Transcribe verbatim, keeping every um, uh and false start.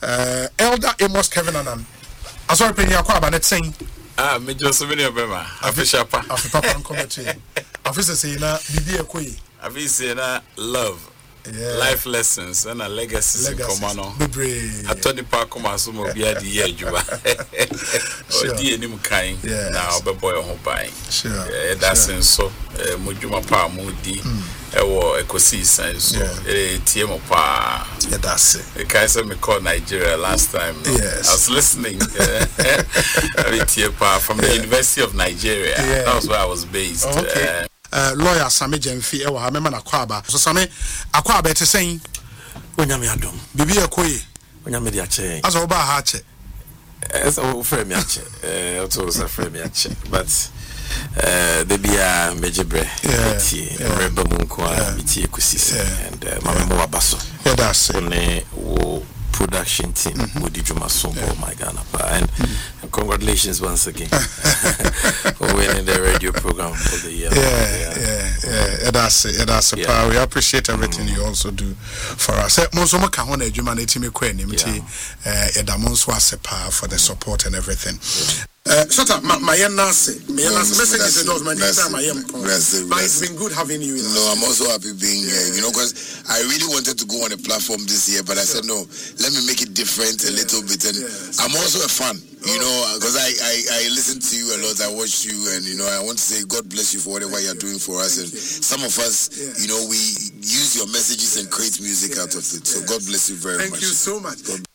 Uh, Elder Amos Kevin Anan. I saw a penny aqua net saying, Ah, me just so many of them. I fish up. I fish up and come to you. I fish say, na, be a quay. I fish say, na, love. Yeah. Life lessons and a legacy in Comano. I told the park come as some of the idea you are. Oh, dear, Nim Kind. Now, the boy on by. Sure. That's in so Mujuma Pa Moody. Ewo Ecosi sense. Eh, T M Pa. Yeah, that's it. The Kaiser me called Nigeria last time. Yes. I was listening. I T M Pa from the University of Nigeria. That was where I was based. Okay. Uh, lawyer Sami Jemfi ewa ha mema na kwaba so Sami akwaba ete sen onyame adom bibi ekoyi onyame di ache aso oba ha ache es o frame me ache eh o to so frame me ache but eh the bia mejebre eti reba munko a biti ekusi and mama mo abaso yeah that's it ne wo production team with Juma Sombo my Ghana and, mm-hmm. and congratulations once again for winning the radio program for the year. Yeah, yeah, yeah, yeah, yeah that's it. Yeah, that's it. Yeah. We appreciate everything mm-hmm. you also do for us. Most of my kahona Juma ne team ekweni mti eh edamonso asepa for the support and everything. Yeah. Uh, Shota, my nase, my nase. Message is those my name, my name. But it's been good having you. No, I'm also happy being here. You know, because I really wanted to go on a platform this year, but I said no. Let me make it different a little bit, and I'm also a fan. You know, because I, I I listen to you a lot. I watch you, and you know, I want to say God bless you for whatever you're doing for us. And some of us, you know, we use your messages and create music out of it. So God bless you very much. Thank you so much. God